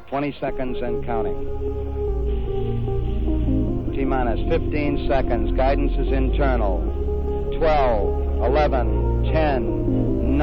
20 seconds and counting. T-minus 15 seconds. Guidance is internal. 12, 11, 10,